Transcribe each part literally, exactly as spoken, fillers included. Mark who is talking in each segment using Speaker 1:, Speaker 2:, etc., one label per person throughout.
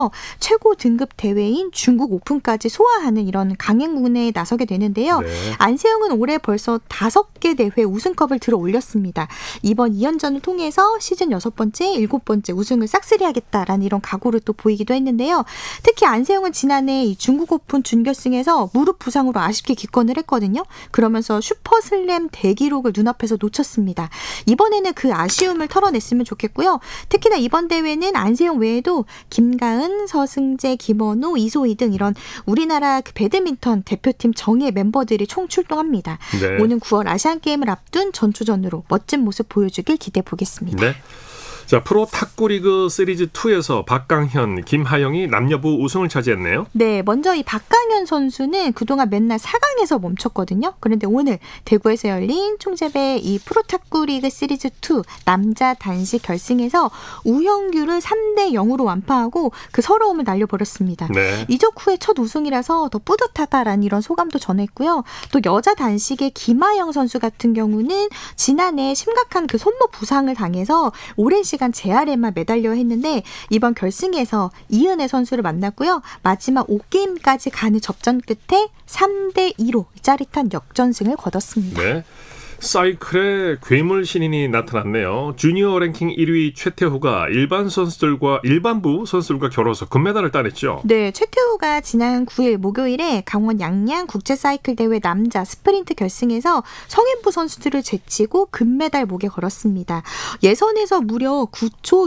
Speaker 1: 최고 등급 대회인 중국 오픈까지 소화하는 이런 강행군에 나서게 되는데요.
Speaker 2: 네.
Speaker 1: 안세영은 올해 벌써 다섯 개 대회 우승컵을 들어 올렸습니다. 이번 이 연전을 통해서 시즌 여섯 번째, 일곱 번째 우승을 싹쓸이하겠다라는 이런 각오를 또 보이기도 했는데요. 특히 안세영은 지난해 이 중국 오픈 준결승에서 무릎 부상으로 아쉽게 기권을 했거든요. 그러면서 슈퍼슬램 대기록을 눈앞에서 놓쳤습니다. 이번에는 그 아쉬움을 털어냈으면 좋겠고요. 특히나 이번 대회는 안세영 외에도 김가은, 서승재, 김원우, 이소희 등 이런 우리나라 그 배드민턴 대표팀 정예 멤버들이 총 출동합니다.
Speaker 2: 네.
Speaker 1: 오는 구월 아시안게임을 앞둔 전초전으로 멋진 모습 보여주길 기대해 보겠습니다.
Speaker 2: 네. 자, 프로 탁구리그 시리즈이에서 박강현, 김하영이 남녀부 우승을 차지했네요.
Speaker 1: 네, 먼저 이 박강현 선수는 그동안 맨날 사 강에서 멈췄거든요. 그런데 오늘 대구에서 열린 총재배 이 프로 탁구리그 시리즈 이 남자 단식 결승에서 우형규를 삼 대 영으로 완파하고 그 서러움을 날려버렸습니다.
Speaker 2: 네.
Speaker 1: 이적 후에 첫 우승이라서 더 뿌듯하다라는 이런 소감도 전했고요. 또 여자 단식의 김하영 선수 같은 경우는 지난해 심각한 그 손목 부상을 당해서 오랜 시간 재활에만 매달려 했는데 이번 결승에서 이은혜 선수를 만났고요. 마지막 오 게임까지 가는 접전 끝에 삼 대 이로 짜릿한 역전승을 거뒀습니다.
Speaker 2: 네. 사이클에 괴물 신인이 나타났네요. 주니어 랭킹 일 위 최태호가 일반 선수들과 일반부 선수들과 겨뤄서 금메달을 따냈죠.
Speaker 1: 네, 최태호가 지난 구 일 목요일에 강원 양양 국제사이클 대회 남자 스프린트 결승에서 성인부 선수들을 제치고 금메달 목에 걸었습니다. 예선에서 무려 구 초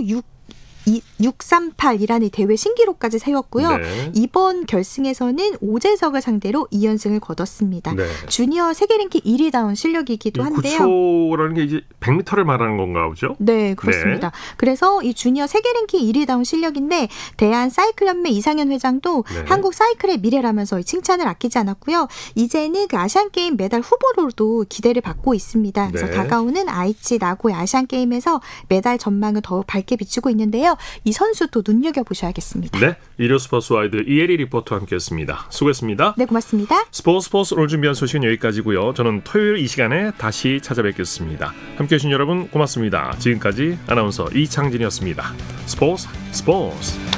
Speaker 1: 육삼팔이라는 대회 신기록까지 세웠고요.
Speaker 2: 네.
Speaker 1: 이번 결승에서는 오재석을 상대로 이 연승을 거뒀습니다.
Speaker 2: 네.
Speaker 1: 주니어 세계 랭킹 일 위다운 실력이기도 한데요.
Speaker 2: 구 초라는 게 이제 백 미터를 말하는 건가 보죠?
Speaker 1: 네, 그렇습니다. 네. 그래서 이 주니어 세계 랭킹 일 위다운 실력인데 대한 사이클연맹 이상현 회장도 네. 한국 사이클의 미래라면서 칭찬을 아끼지 않았고요. 이제는 그 아시안게임 메달 후보로도 기대를 받고 있습니다. 그래서 네. 다가오는 아이치 나고야 아시안게임에서 메달 전망을 더욱 밝게 비추고 있는데요. 이 선수도 눈여겨보셔야겠습니다.
Speaker 2: 네, 일요 스포츠 와이드 이혜리 리포터와 함께했습니다. 수고했습니다.
Speaker 1: 네, 고맙습니다.
Speaker 2: 스포츠 스포츠 오늘 준비한 소식은 여기까지고요. 저는 토요일 이 시간에 다시 찾아뵙겠습니다. 함께해 주신 여러분 고맙습니다. 지금까지 아나운서 이창진이었습니다. 스포츠 스포츠